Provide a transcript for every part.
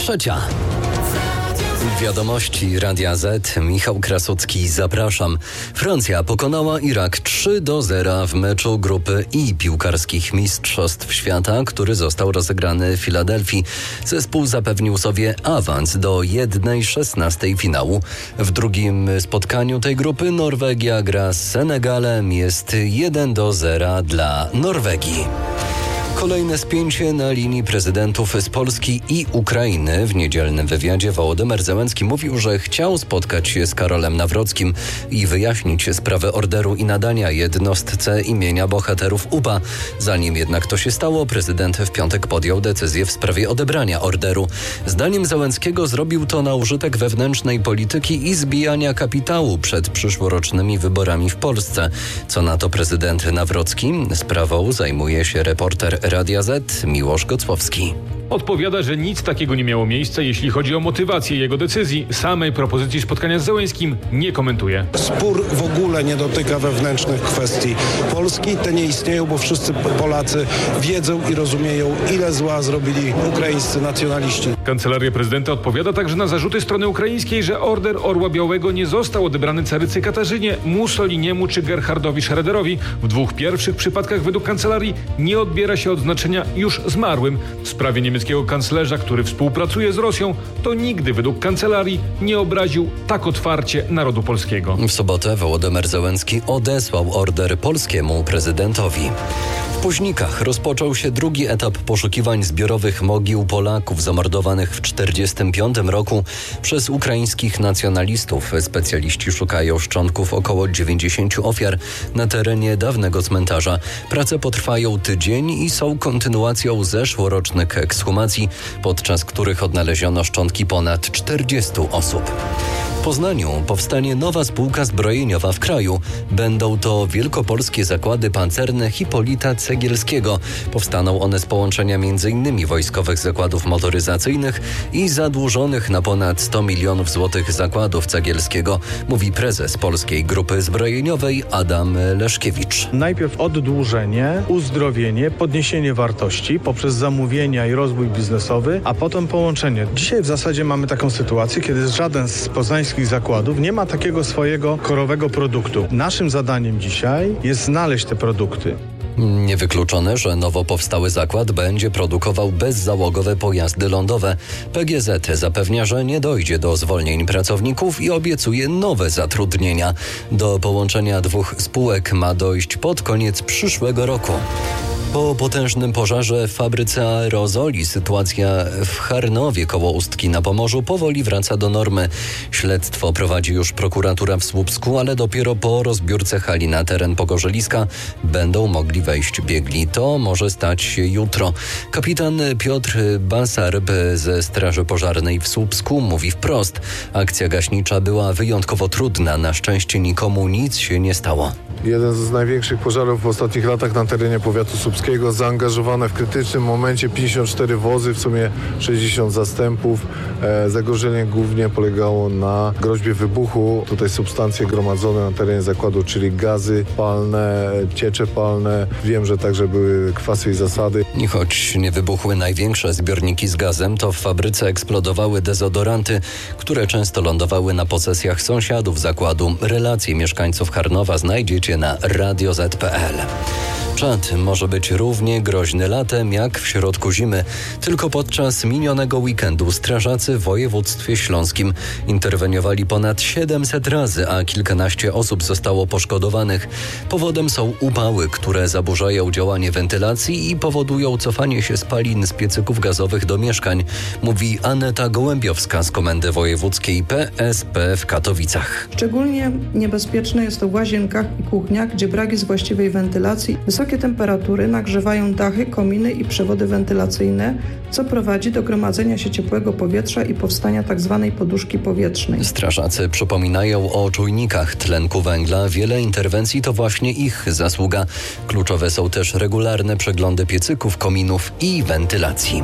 Trzecia. Wiadomości Radia Z. Michał Krasucki, zapraszam. Francja pokonała Irak 3-0 w meczu grupy I piłkarskich Mistrzostw Świata, który został rozegrany w Filadelfii. Zespół zapewnił sobie awans do 1/16 finału. W drugim spotkaniu tej grupy Norwegia gra z Senegalem. Jest 1-0 dla Norwegii. Kolejne spięcie na linii prezydentów z Polski i Ukrainy. W niedzielnym wywiadzie Wołodymyr Zełenski mówił, że chciał spotkać się z Karolem Nawrockim i wyjaśnić sprawę orderu i nadania jednostce imienia bohaterów UPA. Zanim jednak to się stało, prezydent w piątek podjął decyzję w sprawie odebrania orderu. Zdaniem Zełenskiego zrobił to na użytek wewnętrznej polityki i zbijania kapitału przed przyszłorocznymi wyborami w Polsce. Co na to prezydent Nawrocki? Sprawą zajmuje się reporter Radia Z Miłosz Gocłowski. Odpowiada, że nic takiego nie miało miejsca, jeśli chodzi o motywację jego decyzji. Samej propozycji spotkania z Zełenskim nie komentuje. Spór w ogóle nie dotyka wewnętrznych kwestii Polski. Te nie istnieją, bo wszyscy Polacy wiedzą i rozumieją, ile zła zrobili ukraińscy nacjonaliści. Kancelaria prezydenta odpowiada także na zarzuty strony ukraińskiej, że order Orła Białego nie został odebrany carycy Katarzynie, Mussoliniemu czy Gerhardowi Schroederowi. W dwóch pierwszych przypadkach według kancelarii nie odbiera się odznaczenia już zmarłym. W sprawie niemieckiego kanclerza, który współpracuje z Rosją, to nigdy według kancelarii nie obraził tak otwarcie narodu polskiego. W sobotę Wołodymyr Zełenski odesłał order polskiemu prezydentowi. W Puźnikach rozpoczął się drugi etap poszukiwań zbiorowych mogił Polaków zamordowanych w 1945 roku przez ukraińskich nacjonalistów. Specjaliści szukają szczątków około 90 ofiar na terenie dawnego cmentarza. Prace potrwają tydzień i są kontynuacją zeszłorocznych ekshumacji, podczas których odnaleziono szczątki ponad 40 osób. W Poznaniu powstanie nowa spółka zbrojeniowa w kraju. Będą to wielkopolskie zakłady pancerne Hipolita Cegielskiego. Powstaną one z połączenia m.in. wojskowych zakładów motoryzacyjnych i zadłużonych na ponad 100 milionów złotych zakładów Cegielskiego, mówi prezes Polskiej Grupy Zbrojeniowej Adam Leszkiewicz. Najpierw oddłużenie, uzdrowienie, podniesienie wartości poprzez zamówienia i rozwój biznesowy, a potem połączenie. Dzisiaj w zasadzie mamy taką sytuację, kiedy żaden z poznańskich zakładów nie ma takiego swojego korowego produktu. Naszym zadaniem dzisiaj jest znaleźć te produkty. Niewykluczone, że nowo powstały zakład będzie produkował bezzałogowe pojazdy lądowe. PGZ zapewnia, że nie dojdzie do zwolnień pracowników i obiecuje nowe zatrudnienia. Do połączenia dwóch spółek ma dojść pod koniec przyszłego roku. Po potężnym pożarze w fabryce aerozoli sytuacja w Charnowie koło Ustki na Pomorzu powoli wraca do normy. Śledztwo prowadzi już prokuratura w Słupsku, ale dopiero po rozbiórce hali na teren Pogorzeliska będą mogli wejść biegli. To może stać się jutro. Kapitan Piotr Basarb ze Straży Pożarnej w Słupsku mówi wprost: akcja gaśnicza była wyjątkowo trudna. Na szczęście nikomu nic się nie stało. Jeden z największych pożarów w ostatnich latach na terenie powiatu słupskiego. Zaangażowane w krytycznym momencie 54 wozy, w sumie 60 zastępów. Zagrożenie głównie polegało na groźbie wybuchu. Tutaj substancje gromadzone na terenie zakładu, czyli gazy palne, ciecze palne. Wiem, że także były kwasy i zasady. I choć nie wybuchły największe zbiorniki z gazem, to w fabryce eksplodowały dezodoranty, które często lądowały na posesjach sąsiadów zakładu. Relacje mieszkańców Charnowa znajdziecie na radioz.pl. Czad może być równie groźny latem jak w środku zimy. Tylko podczas minionego weekendu strażacy w województwie śląskim interweniowali ponad 700 razy, a kilkanaście osób zostało poszkodowanych. Powodem są upały, które zaburzają działanie wentylacji i powodują cofanie się spalin z piecyków gazowych do mieszkań, mówi Aneta Gołębiowska z Komendy Wojewódzkiej PSP w Katowicach. Szczególnie niebezpieczne jest to w łazienkach i kuchniach, gdzie brak jest właściwej wentylacji. Wysokie temperatury nagrzewają dachy, kominy i przewody wentylacyjne, co prowadzi do gromadzenia się ciepłego powietrza i powstania tzw. poduszki powietrznej. Strażacy przypominają o czujnikach tlenku węgla. Wiele interwencji to właśnie ich zasługa. Kluczowe są też regularne przeglądy piecyków, kominów i wentylacji.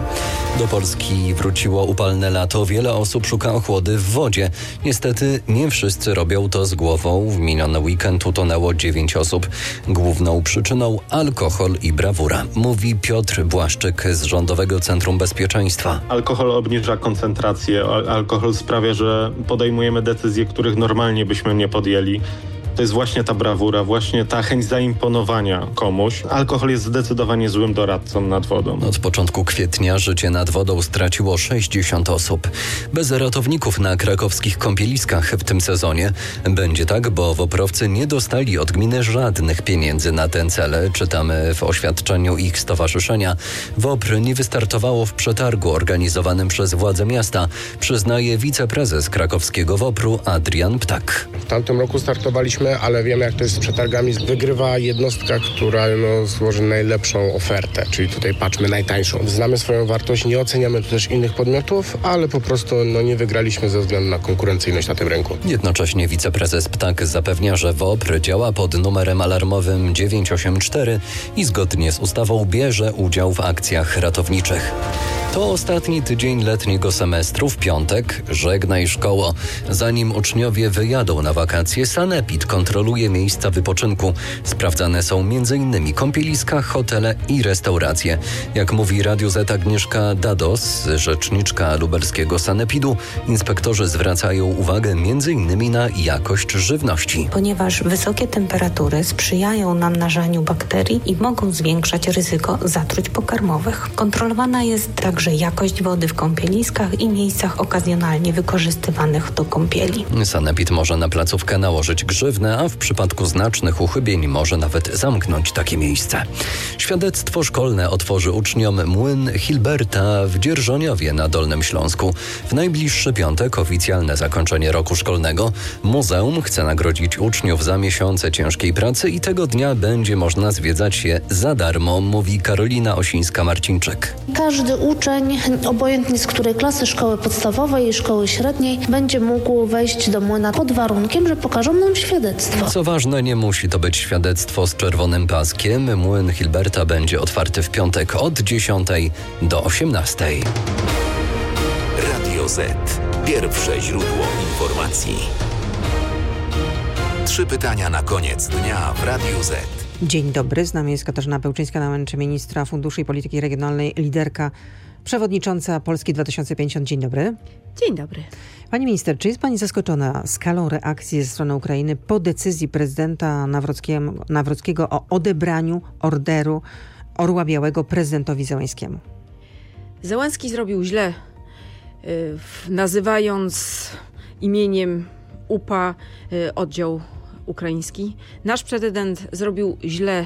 Do Polski wróciło upalne lato. Wiele osób szuka ochłody w wodzie. Niestety nie wszyscy robią to z głową. W miniony weekend utonęło 9 osób. Główną przyczyną alkohol i brawura, mówi Piotr Błaszczyk z Rządowego Centrum Bezpieczeństwa. Alkohol obniża koncentrację. Alkohol sprawia, że podejmujemy decyzje, których normalnie byśmy nie podjęli. To jest właśnie ta brawura, właśnie ta chęć zaimponowania komuś. Alkohol jest zdecydowanie złym doradcą nad wodą. Od początku kwietnia życie nad wodą straciło 60 osób. Bez ratowników na krakowskich kąpieliskach w tym sezonie. Będzie tak, bo woprowcy nie dostali od gminy żadnych pieniędzy na ten cel. Czytamy w oświadczeniu ich stowarzyszenia. WOPR nie wystartowało w przetargu organizowanym przez władze miasta, przyznaje wiceprezes krakowskiego WOPR-u Adrian Ptak. W tamtym roku startowaliśmy, ale wiemy, jak to jest z przetargami. Wygrywa jednostka, która złoży najlepszą ofertę, czyli tutaj patrzmy najtańszą. Znamy swoją wartość, nie oceniamy tu też innych podmiotów, ale po prostu nie wygraliśmy ze względu na konkurencyjność na tym rynku. Jednocześnie wiceprezes Ptak zapewnia, że WOPR działa pod numerem alarmowym 984 i zgodnie z ustawą bierze udział w akcjach ratowniczych. To ostatni tydzień letniego semestru. W piątek żegnaj szkoło. Zanim uczniowie wyjadą na wakacje, Sanepid kontroluje miejsca wypoczynku. Sprawdzane są m.in. kąpieliska, hotele i restauracje. Jak mówi Radiu Z Agnieszka Dados, rzeczniczka lubelskiego Sanepidu, inspektorzy zwracają uwagę m.in. na jakość żywności. Ponieważ wysokie temperatury sprzyjają namnażaniu bakterii i mogą zwiększać ryzyko zatruć pokarmowych. Kontrolowana jest także jakość wody w kąpieliskach i miejscach okazjonalnie wykorzystywanych do kąpieli. Sanepid może na placówkę nałożyć grzywnę, a w przypadku znacznych uchybień może nawet zamknąć takie miejsce. Świadectwo szkolne otworzy uczniom młyn Hilberta w Dzierżoniowie na Dolnym Śląsku. W najbliższy piątek oficjalne zakończenie roku szkolnego. Muzeum chce nagrodzić uczniów za miesiące ciężkiej pracy i tego dnia będzie można zwiedzać je za darmo, mówi Karolina Osińska-Marcińczyk. Każdy uczeń, obojętnie z której klasy szkoły podstawowej i szkoły średniej, będzie mógł wejść do młyna pod warunkiem, że pokażą nam świadectwo. Co ważne, nie musi to być świadectwo z czerwonym paskiem. Młyn Hilberta będzie otwarty w piątek od 10 do 18. Radio Z. Pierwsze źródło informacji. 3 pytania na koniec dnia w Radiu Z. Dzień dobry, z nami jest Katarzyna Pełczyńska-Nałęcz, ministra Funduszy i Polityki Regionalnej, liderka, przewodnicząca Polski 2050. Dzień dobry. Dzień dobry. Pani minister, czy jest pani zaskoczona skalą reakcji ze strony Ukrainy po decyzji prezydenta Nawrockiego o odebraniu orderu Orła Białego prezydentowi Zełenskiemu? Zełenski zrobił źle, nazywając imieniem UPA oddział ukraiński. Nasz prezydent zrobił źle,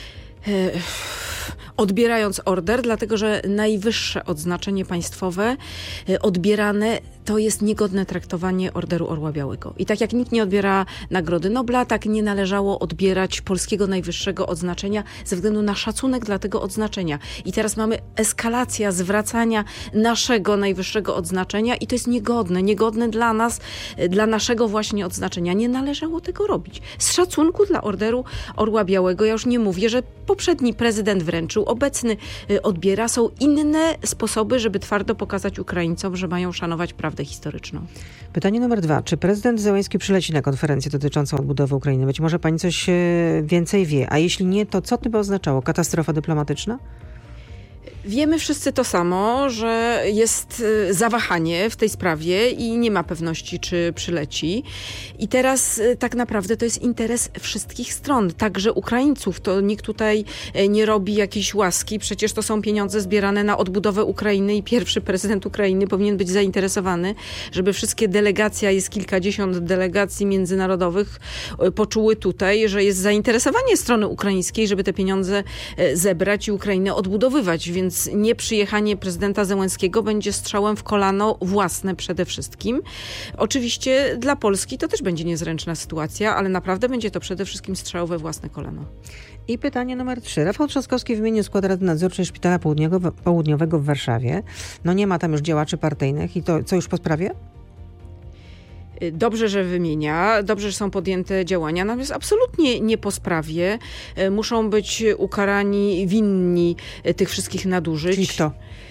odbierając order, dlatego że najwyższe odznaczenie państwowe odbierane to jest niegodne traktowanie Orderu Orła Białego. I tak jak nikt nie odbiera Nagrody Nobla, tak nie należało odbierać polskiego najwyższego odznaczenia ze względu na szacunek dla tego odznaczenia. I teraz mamy eskalację zwracania naszego najwyższego odznaczenia i to jest niegodne dla nas, dla naszego właśnie odznaczenia. Nie należało tego robić. Z szacunku dla Orderu Orła Białego, ja już nie mówię, że poprzedni prezydent wręczył, obecny odbiera. Są inne sposoby, żeby twardo pokazać Ukraińcom, że mają szanować prawdę historyczną. Pytanie numer 2. Czy prezydent Zełenski przyleci na konferencję dotyczącą odbudowy Ukrainy? Być może pani coś więcej wie. A jeśli nie, to co to by oznaczało? Katastrofa dyplomatyczna? Wiemy wszyscy to samo, że jest zawahanie w tej sprawie i nie ma pewności, czy przyleci. I teraz tak naprawdę to jest interes wszystkich stron, także Ukraińców. To nikt tutaj nie robi jakiejś łaski. Przecież to są pieniądze zbierane na odbudowę Ukrainy i pierwszy prezydent Ukrainy powinien być zainteresowany, żeby wszystkie delegacje, a jest kilkadziesiąt delegacji międzynarodowych, poczuły tutaj, że jest zainteresowanie strony ukraińskiej, żeby te pieniądze zebrać i Ukrainę odbudowywać. Więc nieprzyjechanie prezydenta Zełenskiego będzie strzałem w kolano własne przede wszystkim. Oczywiście dla Polski to też będzie niezręczna sytuacja, ale naprawdę będzie to przede wszystkim strzał we własne kolano. I pytanie numer 3. Rafał Trzaskowski wymienił skład Rady Nadzorczej Szpitala Południowego w Warszawie. No nie ma tam już działaczy partyjnych i to co już po sprawie? Dobrze, że wymienia, dobrze, że są podjęte działania, natomiast absolutnie nie po sprawie. Muszą być ukarani winni tych wszystkich nadużyć. Czyli kto?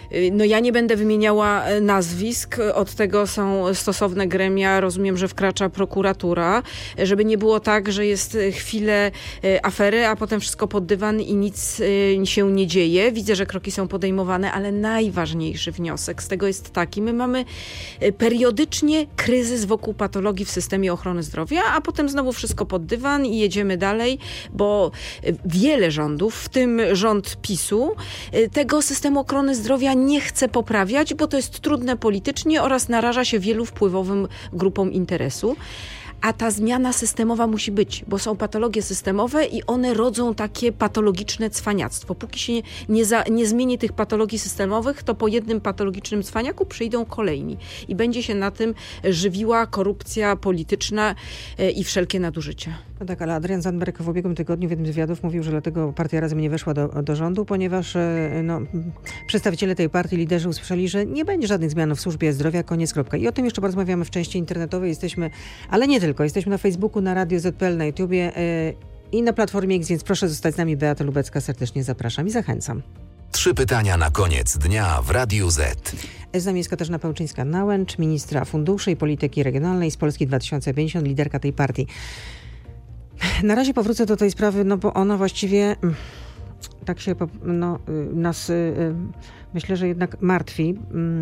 No ja nie będę wymieniała nazwisk, od tego są stosowne gremia, rozumiem, że wkracza prokuratura, żeby nie było tak, że jest chwilę afery, a potem wszystko pod dywan i nic się nie dzieje. Widzę, że kroki są podejmowane, ale najważniejszy wniosek z tego jest taki, my mamy periodycznie kryzys wokół patologii w systemie ochrony zdrowia, a potem znowu wszystko pod dywan i jedziemy dalej, bo wiele rządów, w tym rząd PiS-u, tego systemu ochrony zdrowia nie chce poprawiać, bo to jest trudne politycznie oraz naraża się wielu wpływowym grupom interesu. A ta zmiana systemowa musi być, bo są patologie systemowe i one rodzą takie patologiczne cwaniactwo. Póki się nie zmieni tych patologii systemowych, to po jednym patologicznym cwaniaku przyjdą kolejni. I będzie się na tym żywiła korupcja polityczna i wszelkie nadużycia. No tak, ale Adrian Zandberg w ubiegłym tygodniu w jednym z wywiadów mówił, że dlatego partia Razem nie weszła do rządu, ponieważ przedstawiciele tej partii, liderzy usłyszeli, że nie będzie żadnych zmian w służbie zdrowia, koniec, kropka. I o tym jeszcze porozmawiamy w części internetowej. Jesteśmy, ale nie tylko, jesteśmy na Facebooku, na Radio ZPL, na YouTubie i na Platformie X, więc proszę zostać z nami. Beata Lubecka, serdecznie zapraszam i zachęcam. 3 pytania na koniec dnia w Radiu Z. Z nami jest Katarzyna Pełczyńska-Nałęcz, ministra funduszy i polityki regionalnej z Polski 2050, liderka tej partii. Na razie powrócę do tej sprawy, no bo ona właściwie tak się nas myślę, że jednak martwi,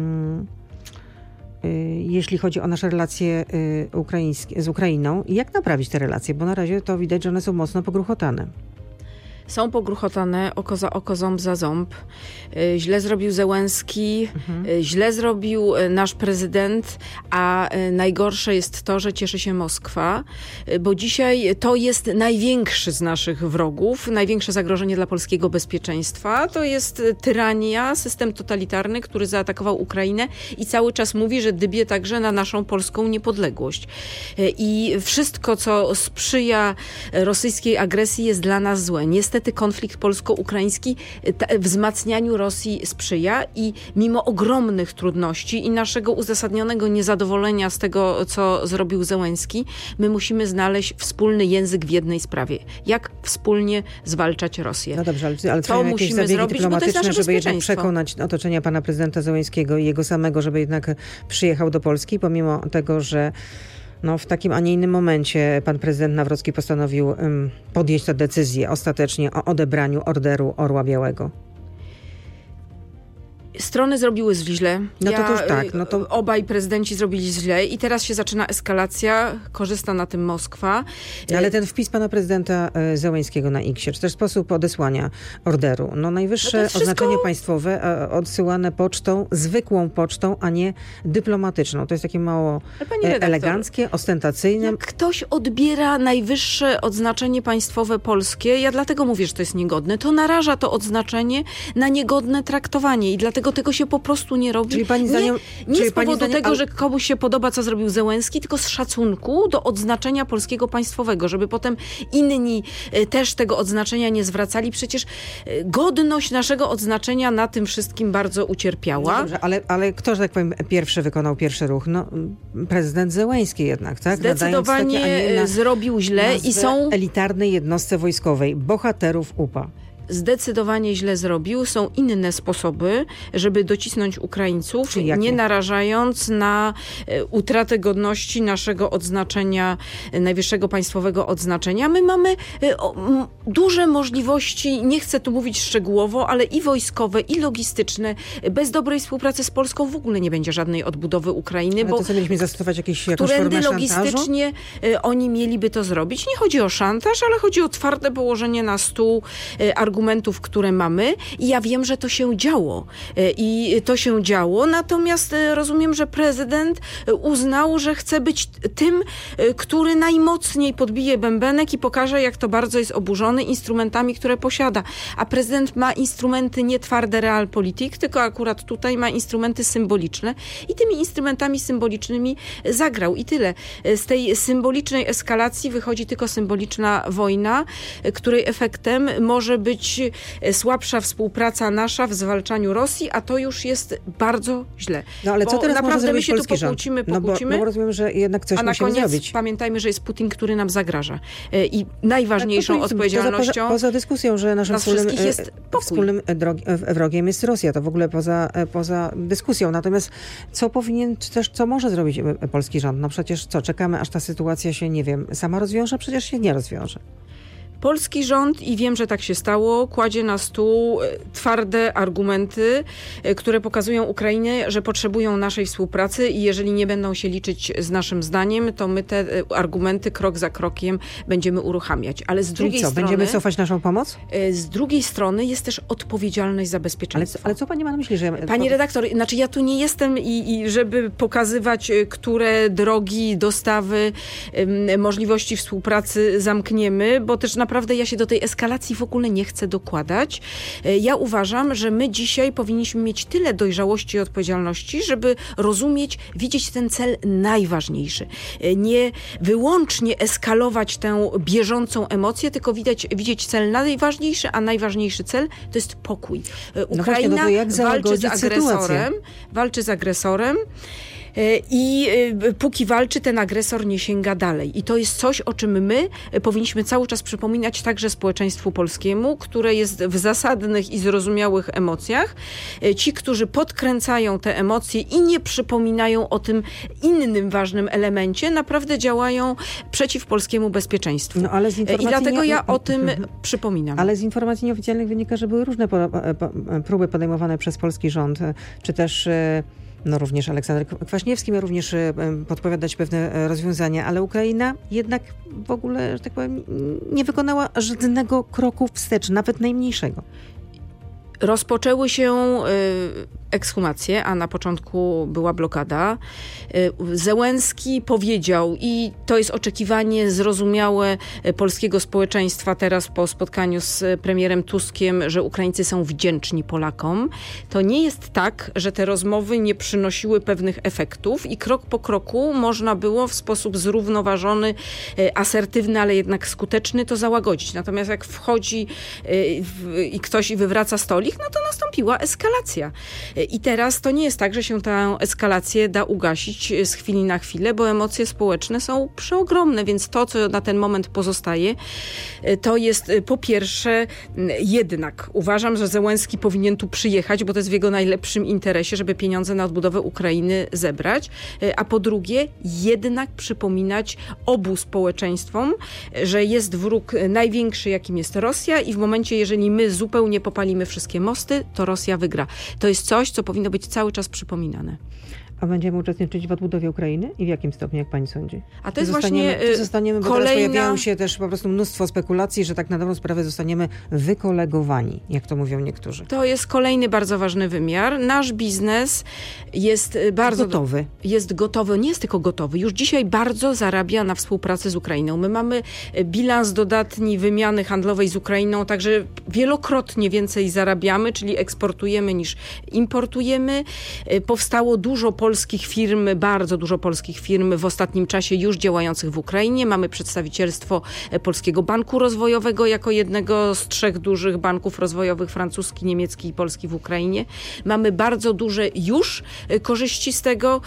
jeśli chodzi o nasze relacje z Ukrainą. I jak naprawić te relacje? Bo na razie to widać, że one są mocno pogruchotane. Są pogruchotane oko za oko, ząb za ząb. Źle zrobił Zełenski, źle zrobił nasz prezydent, a najgorsze jest to, że cieszy się Moskwa, bo dzisiaj to jest największy z naszych wrogów, największe zagrożenie dla polskiego bezpieczeństwa. To jest tyrania, system totalitarny, który zaatakował Ukrainę i cały czas mówi, że dybie także na naszą polską niepodległość. I wszystko, co sprzyja rosyjskiej agresji, jest dla nas złe. Niestety konflikt polsko-ukraiński wzmacnianiu Rosji sprzyja i mimo ogromnych trudności i naszego uzasadnionego niezadowolenia z tego, co zrobił Zełenski, my musimy znaleźć wspólny język w jednej sprawie. Jak wspólnie zwalczać Rosję. No dobrze, ale to jakieś zabiegi dyplomatyczne, żeby jednak przekonać otoczenia pana prezydenta Zełenskiego i jego samego, żeby jednak przyjechał do Polski, pomimo tego, że w takim, a nie innym momencie pan prezydent Nawrocki postanowił podjąć tę decyzję ostatecznie o odebraniu Orderu Orła Białego. Strony zrobiły źle. No to już tak. Obaj prezydenci zrobili źle i teraz się zaczyna eskalacja. Korzysta na tym Moskwa. Ale ten wpis pana prezydenta Zełenskiego na X-ie, czy też sposób odesłania orderu. Najwyższe oznaczenie państwowe odsyłane pocztą, zwykłą pocztą, a nie dyplomatyczną. To jest takie mało eleganckie, ostentacyjne. Jak ktoś odbiera najwyższe odznaczenie państwowe polskie, ja dlatego mówię, że to jest niegodne, to naraża to odznaczenie na niegodne traktowanie i dlatego tego się po prostu nie robi. Czyli pani zdaniem, nie z powodu tego, że komuś się podoba, co zrobił Zełenski, tylko z szacunku do odznaczenia polskiego państwowego, żeby potem inni też tego odznaczenia nie zwracali. Przecież godność naszego odznaczenia na tym wszystkim bardzo ucierpiała. No dobrze, ale kto, że tak powiem, wykonał pierwszy ruch? Prezydent Zełenski jednak, tak? Zdecydowanie zrobił źle i są elitarnej jednostce wojskowej, bohaterów UPA. Zdecydowanie źle zrobił. Są inne sposoby, żeby docisnąć Ukraińców, nie narażając na utratę godności naszego odznaczenia, najwyższego państwowego odznaczenia. My mamy duże możliwości, nie chcę tu mówić szczegółowo, ale i wojskowe, i logistyczne. Bez dobrej współpracy z Polską w ogóle nie będzie żadnej odbudowy Ukrainy. Ale bo to co, mieliśmy zastosować jakąś formę szantażu? Logistycznie oni mieliby to zrobić. Nie chodzi o szantaż, ale chodzi o twarde położenie na stół argumentów, które mamy. I ja wiem, że to się działo. I to się działo. Natomiast rozumiem, że prezydent uznał, że chce być tym, który najmocniej podbije bębenek i pokaże, jak to bardzo jest oburzony instrumentami, które posiada. A prezydent ma instrumenty nie twarde realpolitik, tylko akurat tutaj ma instrumenty symboliczne i tymi instrumentami symbolicznymi zagrał. I tyle. Z tej symbolicznej eskalacji wychodzi tylko symboliczna wojna, której efektem może być być słabsza współpraca nasza w zwalczaniu Rosji, a to już jest bardzo źle. No ale co teraz naprawdę my się tu pokłócimy, bo rozumiem, że jednak coś musimy zrobić. A na koniec pamiętajmy, że jest Putin, który nam zagraża. I najważniejszą odpowiedzialnością poza dyskusją, że naszym wspólnym wrogiem jest Rosja. To w ogóle poza dyskusją. Natomiast co może zrobić polski rząd? No przecież czekamy, aż ta sytuacja się, nie wiem, sama rozwiąże? Przecież się nie rozwiąże. Polski rząd, i wiem, że tak się stało, kładzie na stół twarde argumenty, które pokazują Ukrainie, że potrzebują naszej współpracy i jeżeli nie będą się liczyć z naszym zdaniem, to my te argumenty krok za krokiem będziemy uruchamiać. Ale z drugiej strony... Będziemy cofać naszą pomoc? Z drugiej strony jest też odpowiedzialność za bezpieczeństwo. Ale co pani ma na myśli? Pani redaktor, znaczy ja tu nie jestem i żeby pokazywać, które drogi, dostawy, możliwości współpracy zamkniemy, bo też naprawdę ja się do tej eskalacji w ogóle nie chcę dokładać. Ja uważam, że my dzisiaj powinniśmy mieć tyle dojrzałości i odpowiedzialności, żeby rozumieć, widzieć ten cel najważniejszy. Nie wyłącznie eskalować tę bieżącą emocję, tylko widzieć cel najważniejszy, a najważniejszy cel to jest pokój. Ukraina walczy z agresorem. I póki walczy, ten agresor nie sięga dalej. I to jest coś, o czym my powinniśmy cały czas przypominać także społeczeństwu polskiemu, które jest w zasadnych i zrozumiałych emocjach. Ci, którzy podkręcają te emocje i nie przypominają o tym innym ważnym elemencie, naprawdę działają przeciw polskiemu bezpieczeństwu. No, ale i dlatego ja o tym przypominam. Ale z informacji nieoficjalnych wynika, że były różne próby podejmowane przez polski rząd, czy też... również Aleksander Kwaśniewski miał również podpowiadać pewne rozwiązania, ale Ukraina jednak w ogóle, że tak powiem, nie wykonała żadnego kroku wstecz, nawet najmniejszego. Rozpoczęły się ekshumacje, a na początku była blokada. Zełenski powiedział, i to jest oczekiwanie zrozumiałe polskiego społeczeństwa teraz po spotkaniu z premierem Tuskiem, że Ukraińcy są wdzięczni Polakom. To nie jest tak, że te rozmowy nie przynosiły pewnych efektów i krok po kroku można było w sposób zrównoważony, asertywny, ale jednak skuteczny to załagodzić. Natomiast jak wchodzi i ktoś wywraca stolik, no to nastąpiła eskalacja. I teraz to nie jest tak, że się tę eskalację da ugasić z chwili na chwilę, bo emocje społeczne są przeogromne, więc to, co na ten moment pozostaje, to jest po pierwsze jednak uważam, że Zełenski powinien tu przyjechać, bo to jest w jego najlepszym interesie, żeby pieniądze na odbudowę Ukrainy zebrać, a po drugie jednak przypominać obu społeczeństwom, że jest wróg największy, jakim jest Rosja i w momencie, jeżeli my zupełnie popalimy wszystkie mosty, to Rosja wygra. To jest coś, co powinno być cały czas przypominane. A będziemy uczestniczyć w odbudowie Ukrainy? I w jakim stopniu, jak pani sądzi? A to jest właśnie zostaniemy, bo teraz pojawiają się też po prostu mnóstwo spekulacji, że tak na dobrą sprawę zostaniemy wykolegowani, jak to mówią niektórzy. To jest kolejny bardzo ważny wymiar. Nasz biznes jest bardzo... gotowy. Jest gotowy, nie jest tylko gotowy. Już dzisiaj bardzo zarabia na współpracy z Ukrainą. My mamy bilans dodatni wymiany handlowej z Ukrainą, także wielokrotnie więcej zarabiamy, czyli eksportujemy niż importujemy. Powstało dużo polskich firm, bardzo dużo polskich firm w ostatnim czasie już działających w Ukrainie. Mamy przedstawicielstwo Polskiego Banku Rozwojowego jako jednego z 3 dużych banków rozwojowych, francuski, niemiecki i polski w Ukrainie. Mamy bardzo duże już korzyści z tego,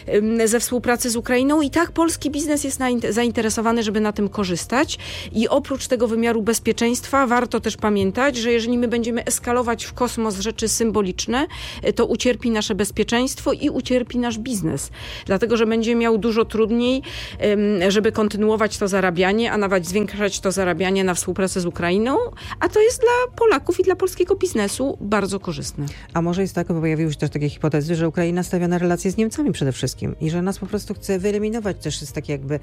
ze współpracy z Ukrainą i tak polski biznes jest zainteresowany, żeby na tym korzystać. I oprócz tego wymiaru bezpieczeństwa warto też pamiętać, że jeżeli my będziemy eskalować w kosmos rzeczy symboliczne, to ucierpi nasze bezpieczeństwo i ucierpi nasz biznes. Dlatego, że będzie miał dużo trudniej, żeby kontynuować to zarabianie, a nawet zwiększać to zarabianie na współpracę z Ukrainą, a to jest dla Polaków i dla polskiego biznesu bardzo korzystne. A może jest tak, bo pojawiły się też takie hipotezy, że Ukraina stawia na relacje z Niemcami przede wszystkim i że nas po prostu chce wyeliminować też z takiej jakby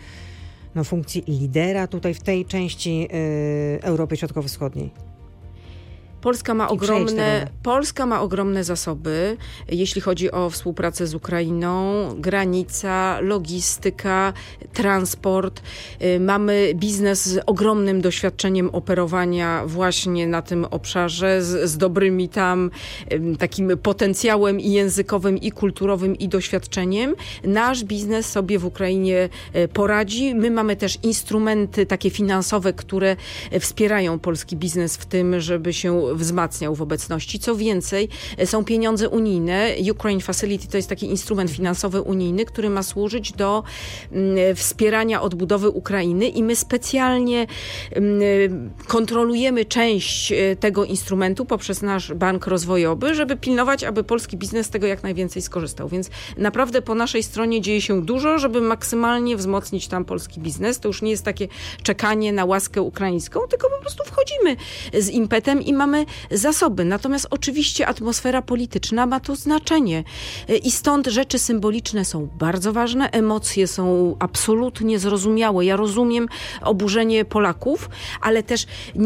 funkcji lidera tutaj w tej części Europy Środkowo-Wschodniej. Polska ma ogromne zasoby, jeśli chodzi o współpracę z Ukrainą, granica, logistyka, transport. Mamy biznes z ogromnym doświadczeniem operowania właśnie na tym obszarze, z dobrymi tam takim potencjałem i językowym, i kulturowym, i doświadczeniem. Nasz biznes sobie w Ukrainie poradzi. My mamy też instrumenty takie finansowe, które wspierają polski biznes w tym, żeby się wzmacniał w obecności. Co więcej, są pieniądze unijne. Ukraine Facility to jest taki instrument finansowy unijny, który ma służyć do wspierania odbudowy Ukrainy i my specjalnie kontrolujemy część tego instrumentu poprzez nasz bank rozwojowy, żeby pilnować, aby polski biznes z tego jak najwięcej skorzystał. Więc naprawdę po naszej stronie dzieje się dużo, żeby maksymalnie wzmocnić tam polski biznes. To już nie jest takie czekanie na łaskę ukraińską, tylko po prostu wchodzimy z impetem i mamy zasoby. Natomiast oczywiście atmosfera polityczna ma tu znaczenie i stąd rzeczy symboliczne są bardzo ważne, emocje są absolutnie zrozumiałe. Ja rozumiem oburzenie Polaków, ale też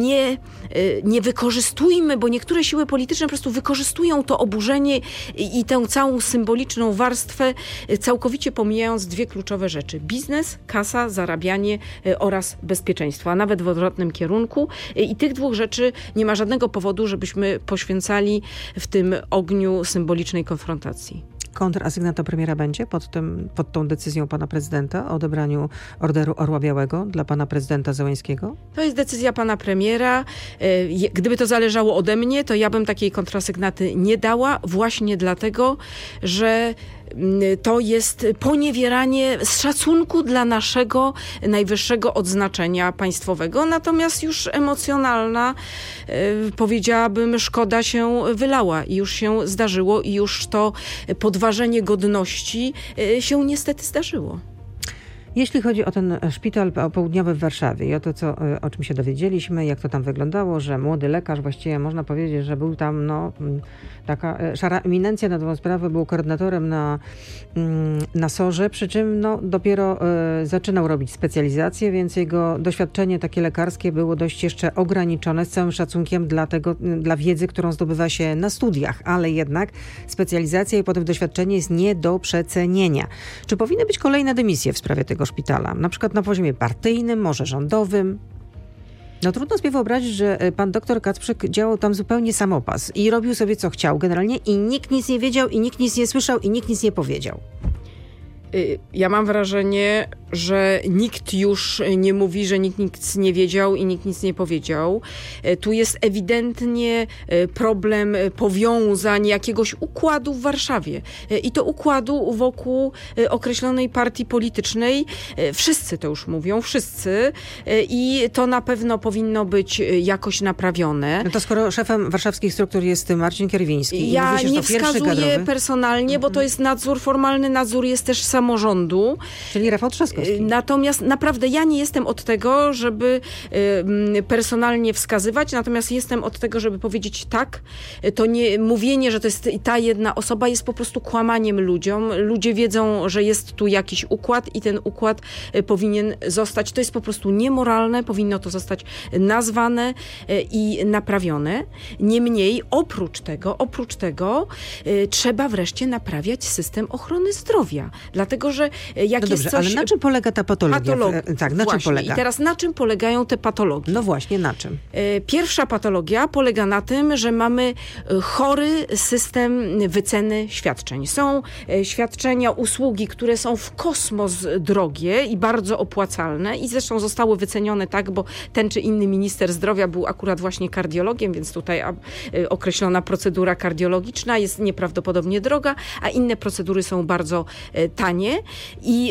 nie wykorzystujmy, bo niektóre siły polityczne po prostu wykorzystują to oburzenie i tę całą symboliczną warstwę, całkowicie pomijając dwie kluczowe rzeczy. Biznes, kasa, zarabianie oraz bezpieczeństwo, a nawet w odwrotnym kierunku. I tych dwóch rzeczy nie ma żadnego powodu, żebyśmy poświęcali w tym ogniu symbolicznej konfrontacji. Kontrasygnata premiera będzie pod tą decyzją pana prezydenta o odebraniu Orderu Orła Białego dla pana prezydenta Zełenskiego? To jest decyzja pana premiera. Gdyby to zależało ode mnie, to ja bym takiej kontrasygnaty nie dała, właśnie dlatego, że to jest poniewieranie z szacunku dla naszego najwyższego odznaczenia państwowego, natomiast już emocjonalna, powiedziałabym, szkoda się wylała i już się zdarzyło i już to podważenie godności się niestety zdarzyło. Jeśli chodzi o ten szpital południowy w Warszawie i o to, o czym się dowiedzieliśmy, jak to tam wyglądało, że młody lekarz, właściwie można powiedzieć, że był tam taka szara eminencja na tą sprawę, był koordynatorem na SOR-ze, przy czym dopiero zaczynał robić specjalizację, więc jego doświadczenie takie lekarskie było dość jeszcze ograniczone, z całym szacunkiem dla wiedzy, którą zdobywa się na studiach, ale jednak specjalizacja i potem doświadczenie jest nie do przecenienia. Czy powinny być kolejne dymisje w sprawie tego szpitala? Na przykład na poziomie partyjnym, może rządowym? Trudno sobie wyobrazić, że pan doktor Kacprzyk działał tam zupełnie samopas i robił sobie co chciał generalnie i nikt nic nie wiedział i nikt nic nie słyszał i nikt nic nie powiedział. Ja mam wrażenie, że nikt już nie mówi, że nikt nic nie wiedział i nikt nic nie powiedział. Tu jest ewidentnie problem powiązań jakiegoś układu w Warszawie. I to układu wokół określonej partii politycznej. Wszyscy to już mówią, wszyscy. I to na pewno powinno być jakoś naprawione. To skoro szefem warszawskich struktur jest Marcin Kierwiński. Ja mówi się, nie wskazuję personalnie, bo to jest nadzór, formalny nadzór jest też samorządu. Czyli Rafał Trzaskowski. Natomiast naprawdę ja nie jestem od tego, żeby personalnie wskazywać, natomiast jestem od tego, żeby powiedzieć tak. To nie mówienie, że to jest ta jedna osoba, jest po prostu kłamaniem ludziom. Ludzie wiedzą, że jest tu jakiś układ i ten układ powinien zostać. To jest po prostu niemoralne, powinno to zostać nazwane i naprawione. Niemniej oprócz tego trzeba wreszcie naprawiać system ochrony zdrowia. Dlatego, że jak jest coś... Ale na czym polega ta patologia? Tak, na czym polega? I teraz na czym polegają te patologie? No właśnie, na czym? Pierwsza patologia polega na tym, że mamy chory system wyceny świadczeń. Są świadczenia, usługi, które są w kosmos drogie i bardzo opłacalne i zresztą zostały wycenione tak, bo ten czy inny minister zdrowia był akurat właśnie kardiologiem, więc tutaj określona procedura kardiologiczna jest nieprawdopodobnie droga, a inne procedury są bardzo tanie i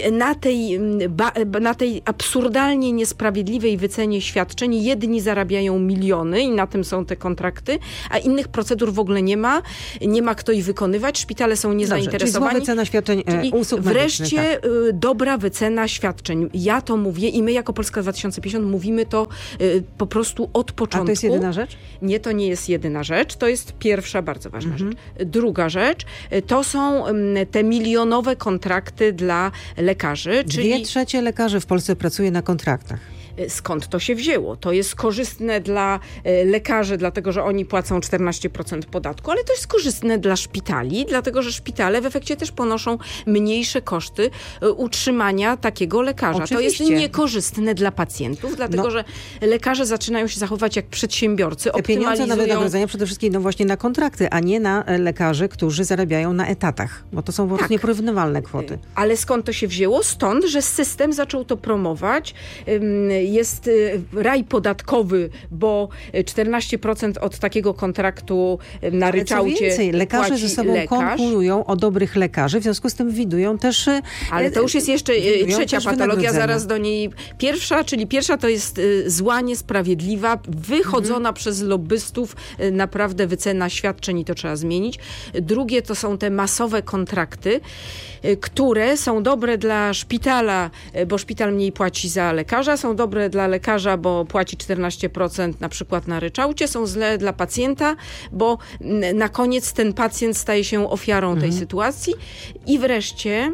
na tej absurdalnie niesprawiedliwej wycenie świadczeń jedni zarabiają miliony i na tym są te kontrakty, a innych procedur w ogóle nie ma kto ich wykonywać, szpitale są niezainteresowani. Czyli wycena świadczeń, usług wreszcie medycznych, tak. Dobra wycena świadczeń. Ja to mówię i my jako Polska 2050 mówimy to po prostu od początku. A to jest jedyna rzecz? Nie, to nie jest jedyna rzecz. To jest pierwsza, bardzo ważna rzecz. Druga rzecz, to są te milionowe kontrakty dla lekarzy. Czyli 2/3 lekarzy w Polsce pracuje na kontraktach. Skąd to się wzięło? To jest korzystne dla lekarzy, dlatego że oni płacą 14% podatku, ale to jest korzystne dla szpitali, dlatego że szpitale w efekcie też ponoszą mniejsze koszty utrzymania takiego lekarza. Oczywiście. To jest niekorzystne dla pacjentów, dlatego że lekarze zaczynają się zachowywać jak przedsiębiorcy. Te pieniądze na wynagrodzenia przede wszystkim idą właśnie na kontrakty, a nie na lekarzy, którzy zarabiają na etatach, bo to są po prostu nieporównywalne kwoty. Ale skąd to się wzięło? Stąd, że system zaczął to promować. Jest raj podatkowy, bo 14% od takiego kontraktu na ryczałcie. Co więcej, lekarze ze sobą konkurują o dobrych lekarzy, w związku z tym widują też... Ale to już jest jeszcze trzecia patologia, zaraz do niej. Pierwsza to jest zła, niesprawiedliwa, wychodzona przez lobbystów, naprawdę wycena świadczeń i to trzeba zmienić. Drugie to są te masowe kontrakty, które są dobre dla szpitala, bo szpital mniej płaci za lekarza, są dobre dla lekarza, bo płaci 14% na przykład na ryczałcie, są złe dla pacjenta, bo na koniec ten pacjent staje się ofiarą tej sytuacji. I wreszcie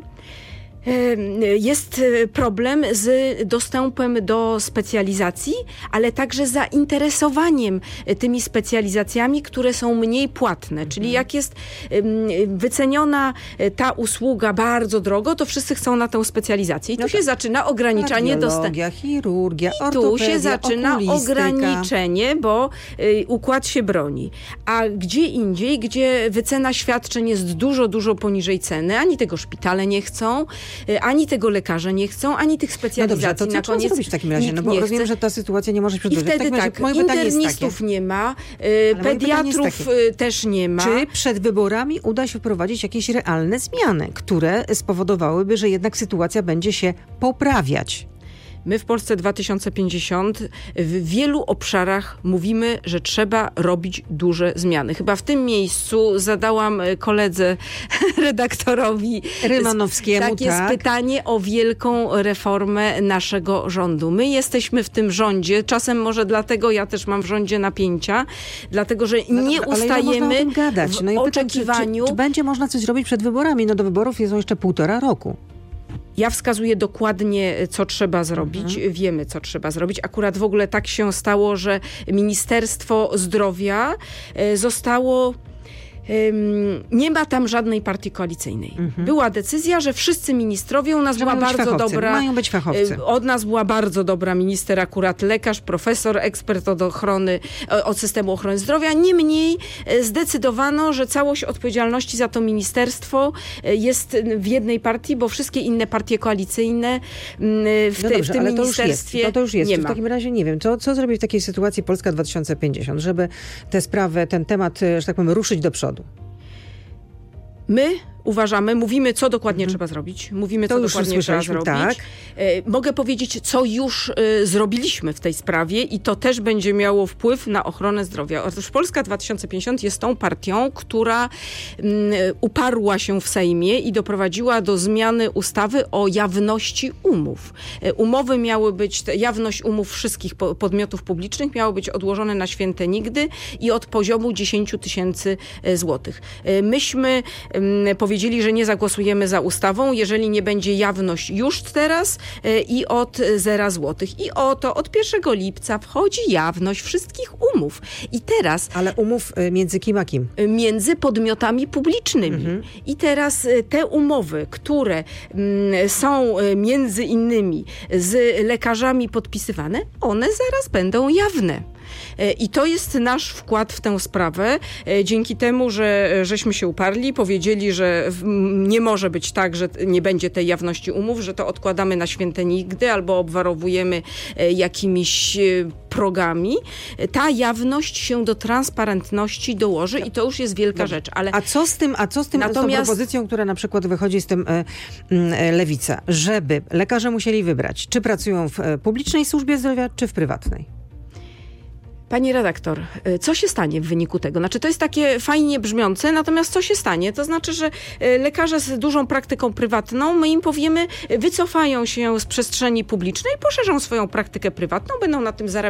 jest problem z dostępem do specjalizacji, ale także zainteresowaniem tymi specjalizacjami, które są mniej płatne. Czyli jak jest wyceniona ta usługa bardzo drogo, to wszyscy chcą na tę specjalizację. I tu się zaczyna ograniczanie dostępu. Chirurgia, tu się zaczyna ograniczenie, bo układ się broni. A gdzie indziej, gdzie wycena świadczeń jest dużo, dużo poniżej ceny, ani tego szpitale nie chcą, ani tego lekarze nie chcą, ani tych specjalizacji. No dobrze, to co trzeba zrobić w takim razie? No bo rozumiem, że ta sytuacja nie może się przedłużyć. I wtedy internistów nie ma, pediatrów też nie ma. Czy przed wyborami uda się wprowadzić jakieś realne zmiany, które spowodowałyby, że jednak sytuacja będzie się poprawiać? My w Polsce 2050 w wielu obszarach mówimy, że trzeba robić duże zmiany. Chyba w tym miejscu zadałam koledze redaktorowi Rymanowskiemu takie pytanie o wielką reformę naszego rządu. My jesteśmy w tym rządzie, czasem może dlatego ja też mam w rządzie napięcia, dlatego że nie ustajemy w oczekiwaniu. Czy będzie można coś zrobić przed wyborami? No do wyborów jest jeszcze 1,5 roku. Ja wskazuję dokładnie, co trzeba zrobić. Wiemy, co trzeba zrobić. Akurat w ogóle tak się stało, że Ministerstwo Zdrowia zostało... Nie ma tam żadnej partii koalicyjnej. Była decyzja, że wszyscy ministrowie, u nas była bardzo dobra... Mają być fachowcy. Od nas była bardzo dobra minister, akurat lekarz, profesor, ekspert od systemu ochrony zdrowia. Niemniej zdecydowano, że całość odpowiedzialności za to ministerstwo jest w jednej partii, bo wszystkie inne partie koalicyjne w tym ministerstwie to już jest. Nie ma. W takim razie nie wiem, co zrobi w takiej sytuacji Polska 2050, żeby tę sprawę, ten temat, że tak powiem, ruszyć do przodu? My uważamy, mówimy, co dokładnie trzeba zrobić. Mówimy, co dokładnie trzeba zrobić. Tak. Mogę powiedzieć, co już zrobiliśmy w tej sprawie i to też będzie miało wpływ na ochronę zdrowia. Otóż Polska 2050 jest tą partią, która uparła się w Sejmie i doprowadziła do zmiany ustawy o jawności umów. Umowy miały być, jawność umów wszystkich podmiotów publicznych miało być odłożone na święte nigdy i od poziomu 10 000 złotych. Myśmy powiedzieli, że nie zagłosujemy za ustawą, jeżeli nie będzie jawność już teraz i od 0 złotych. I oto od 1 lipca wchodzi jawność wszystkich umów. I teraz... Ale umów między kim a kim? Między podmiotami publicznymi. I teraz te umowy, które są między innymi z lekarzami podpisywane, one zaraz będą jawne. I to jest nasz wkład w tę sprawę. Dzięki temu, że żeśmy się uparli, powiedzieli, że nie może być tak, że nie będzie tej jawności umów, że to odkładamy na święte nigdy albo obwarowujemy jakimiś progami. Ta jawność się do transparentności dołoży i to już jest wielka rzecz. Ale a co z tym z tą propozycją, która na przykład wychodzi z tym Lewica, żeby lekarze musieli wybrać, czy pracują w publicznej służbie zdrowia, czy w prywatnej? Pani redaktor, co się stanie w wyniku tego? Znaczy, to jest takie fajnie brzmiące, natomiast co się stanie? To znaczy, że lekarze z dużą praktyką prywatną, my im powiemy, wycofają się z przestrzeni publicznej, poszerzą swoją praktykę prywatną, będą na tym zarabiać